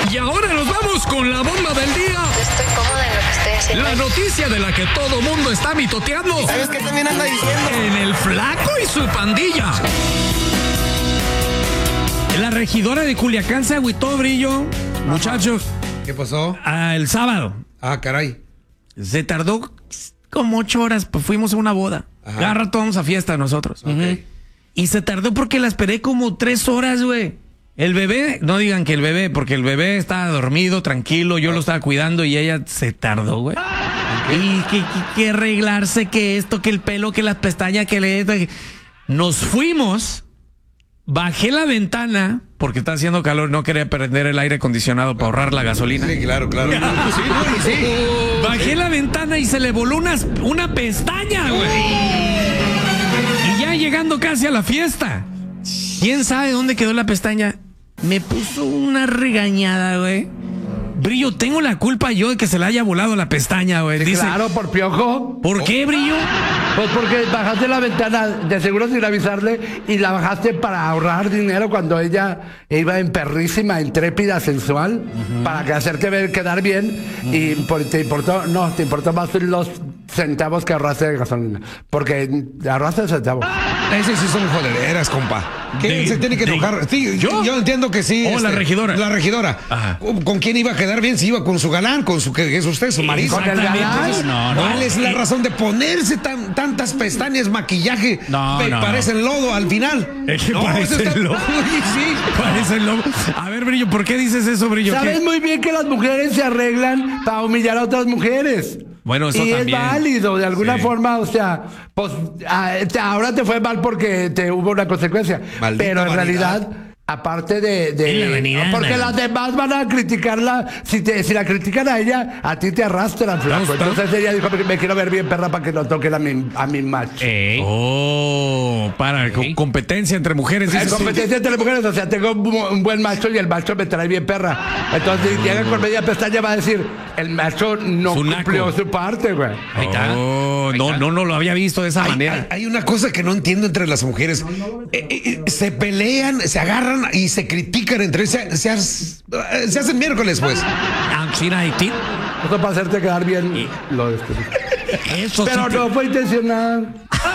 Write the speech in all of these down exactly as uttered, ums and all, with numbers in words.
Y ahora nos vamos con la bomba del día. Yo estoy cómoda en lo que estoy haciendo. La noticia de la que todo mundo está mitoteando. ¿Sabes qué también anda diciendo? En el Flaco y su pandilla. La regidora de Culiacán se agüitó, Brillo. Muchachos. ¿Qué pasó? Ah, el sábado. Ah, caray. Se tardó como ocho horas, pues fuimos a una boda. Ajá. Cada rato vamos a fiesta nosotros. Ok. Ujú. Y se tardó porque la esperé como tres horas, güey. El bebé, no digan que el bebé, porque el bebé estaba dormido, tranquilo, yo lo estaba cuidando y ella se tardó, güey. Y que, que, que arreglarse, que esto, que el pelo, que las pestañas, que le... Nos fuimos, bajé la ventana, porque está haciendo calor, no quería prender el aire acondicionado para ahorrar la gasolina. Sí, claro, claro. Sí, no, y sí. Bajé la ventana y se le voló una, una pestaña, güey. Y ya llegando casi a la fiesta, ¿quién sabe dónde quedó la pestaña? Me puso una regañada, güey. Brillo, tengo la culpa yo de que se le haya volado la pestaña, güey. Sí, Dice, claro, por piojo. ¿por qué, Brillo? Pues porque bajaste la ventana de seguro sin avisarle y la bajaste para ahorrar dinero cuando ella iba en perrísima, intrépida, sensual, uh-huh. para que hacerte ver quedar bien uh-huh. y por, te importó, no, te importó más los centavos que ahorraste de gasolina, porque ahorraste centavos. Esas sí son jodereras, compa. ¿Quién se tiene que enojar? Sí, ¿yo? yo entiendo que sí. Oh, este, la regidora. La regidora. Ajá. ¿Con quién iba a quedar bien? Si iba con su galán, con su que es usted, su marido. ¿Con el galán? No, no. ¿Cuál es la razón de ponerse tan, tantas pestañas, maquillaje? No, que no, parecen lodo al final. Es que no, parece eso está- lobo. Sí. Parece lobo. A ver, Brillo, ¿por qué dices eso, Brillo? Sabes ¿Qué? muy bien que las mujeres se arreglan para humillar a otras mujeres. Bueno, eso y también. es válido, de alguna Sí. forma, o sea, pues ah, ahora te fue mal porque te hubo una consecuencia. Maldita pero en vanidad. realidad, aparte de... de Y la vanidad, porque la- las demás van a criticarla, si te si la critican a ella, a ti te arrastran, flaco. Estamos- Entonces ella dijo, me quiero ver bien perra para que no toquen a mi, a mi macho. Oh, para co- competencia entre mujeres. Hay dices tú. competencia entre mujeres, o sea, tengo un, bu- un buen macho y el macho me trae bien perra. Entonces, si llega con media pestaña, va a decir, el macho no Su naco. cumplió su parte, güey. Ahí está. Oh, no, no, no lo había visto de esa Hay, manera. hay- hay una cosa que no entiendo entre las mujeres. Eh, eh, eh, se pelean, se agarran y se critican entre se, se, ha- se hacen miércoles, pues. Ah, China y ti. Eso para hacerte quedar bien, lo descubrí. Eso Pero sí. te- no fue intencional.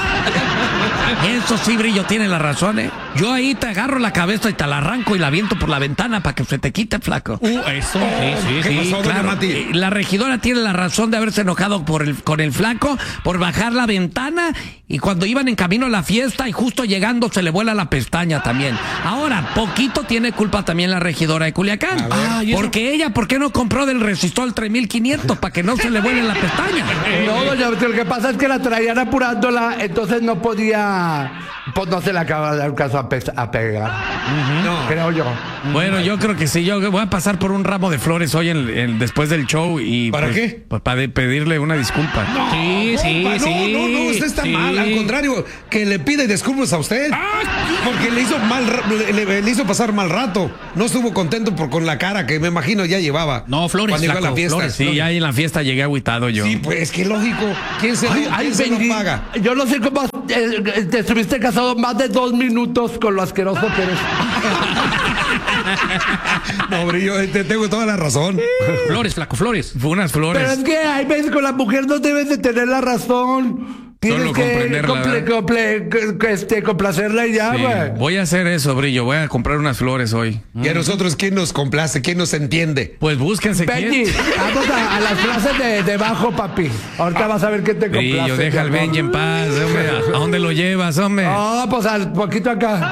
Eso sí, Brillo, tiene la razón, ¿eh? Yo ahí te agarro la cabeza y te la arranco y la aviento por la ventana para que se te quite, flaco. Uh, eso, sí, ¿qué pasó, doña Mati? Eh, La regidora tiene la razón de haberse enojado por el, con el flaco, por bajar la ventana y cuando iban en camino a la fiesta y justo llegando se le vuela la pestaña también. Ahora, poquito tiene culpa también la regidora de Culiacán. Ah, ¿y eso? Porque ella, ¿por qué no compró del resistol tres mil quinientos para que no se le vuele la pestaña? No, doña Betty, lo que pasa es que la traían apurándola, entonces no podía, pues no se le acaba de dar caso a, pe a pegar. No. Creo yo. Bueno, yo creo que sí. Yo voy a pasar por un ramo de flores hoy en, en- después del show y ¿Para pues, qué? Pues para de- pedirle una disculpa. Sí, sí, no, sí, no, no, usted está sí. mal. Al contrario, que le pide disculpas a usted. Porque le hizo mal, ra- le, le- le hizo pasar mal rato. No estuvo contento por, con la cara que me imagino ya llevaba. No, flores, Cuando llegó a la flaco, fiesta. flores. Sí, ya en la fiesta llegué agüitado yo. Sí, pues qué lógico. ¿Quién se, Ay, lo, ay, quién se lo Benji, paga? yo no sé cómo eh, te estuviste casado más de dos minutos con lo asqueroso que eres. No, Brillo, te tengo toda la razón. Flores, flaco, flores. Fue unas flores. Pero es que hay veces con la mujer no debes de tener la razón. Tienes Solo que comprenderla, comple- ¿verdad? comple- que- que, este, complacerla y ya, Sí, güey. voy a hacer eso, Brillo. Voy a comprar unas flores hoy. Y a nosotros, ¿quién nos complace? ¿Quién nos entiende? Pues búsquense Benji, quién. vamos a, a las clases de, de bajo, papi. Ahorita vas a ver qué te complace. Brillo, deja al mi amor. Benji en paz, hombre. ¿A dónde lo llevas, hombre? No, pues al poquito acá.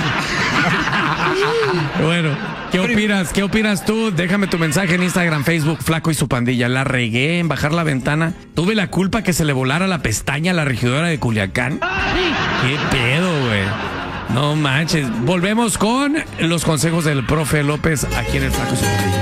Bueno, ¿qué opinas? ¿Qué opinas tú? Déjame tu mensaje en Instagram, Facebook, Flaco y su pandilla. La regué en bajar la ventana. Tuve la culpa que se le volara la pestaña a la regidora de Culiacán. ¿Qué pedo, güey? No manches. Volvemos con los consejos del profe López aquí en el Flaco y su pandilla.